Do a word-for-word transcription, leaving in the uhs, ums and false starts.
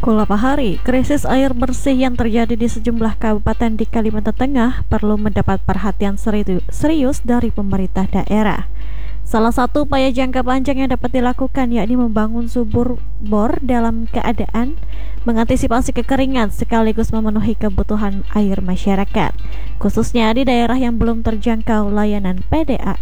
Kulapahari, krisis air bersih yang terjadi di sejumlah kabupaten di Kalimantan Tengah perlu mendapat perhatian serius dari pemerintah daerah. Salah satu upaya jangka panjang yang dapat dilakukan yakni membangun sumur bor dalam keadaan mengantisipasi kekeringan sekaligus memenuhi kebutuhan air masyarakat, khususnya di daerah yang belum terjangkau layanan P D A